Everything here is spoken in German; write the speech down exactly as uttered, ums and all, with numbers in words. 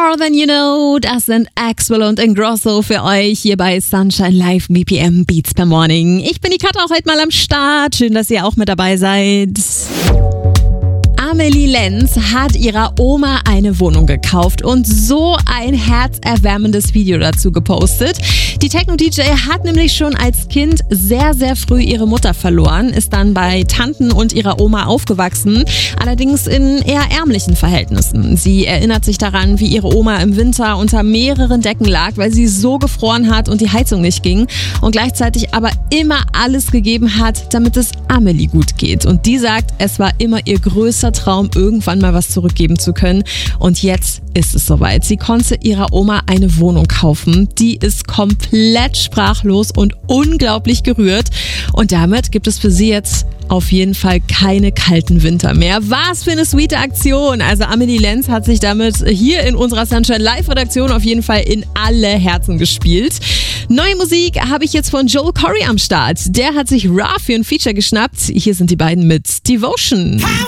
More Than You Know, das sind Axwell und Ingrosso für euch hier bei Sunshine Live B P M Beats per Morning. Ich bin die Katja, auch heute mal am Start. Schön, dass ihr auch mit dabei seid. Amelie Lenz hat ihrer Oma eine Wohnung gekauft und so ein herzerwärmendes Video dazu gepostet. Die Techno-D J hat nämlich schon als Kind sehr, sehr früh ihre Mutter verloren, ist dann bei Tanten und ihrer Oma aufgewachsen, allerdings in eher ärmlichen Verhältnissen. Sie erinnert sich daran, wie ihre Oma im Winter unter mehreren Decken lag, weil sie so gefroren hat und die Heizung nicht ging und gleichzeitig aber immer alles gegeben hat, damit es Amelie gut geht. Und die sagt, es war immer ihr größter Traum, irgendwann mal was zurückgeben zu können. Und jetzt ist es soweit. Sie konnte ihrer Oma eine Wohnung kaufen. Die ist komplett sprachlos und unglaublich gerührt. Und damit gibt es für sie jetzt auf jeden Fall keine kalten Winter mehr. Was für eine sweete Aktion. Also Amelie Lenz hat sich damit hier in unserer Sunshine Live Redaktion auf jeden Fall in alle Herzen gespielt. Neue Musik habe ich jetzt von Joel Corry am Start. Der hat sich Ra für ein Feature geschnappt. Hier sind die beiden mit Devotion.